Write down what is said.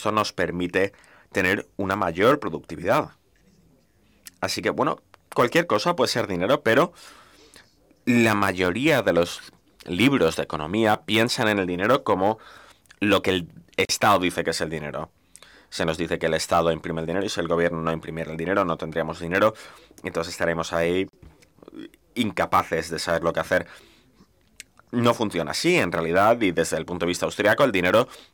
esto nos permite tener una mayor productividad. Así que, bueno, cualquier cosa puede ser dinero, pero la mayoría de los libros de economía piensan en el dinero como lo que el Estado dice que es el dinero. Se nos dice que el Estado imprime el dinero y si el gobierno no imprimiera el dinero no tendríamos dinero. Entonces estaremos ahí incapaces de saber lo que hacer. No funciona así, en realidad, y desde el punto de vista austriaco, el dinero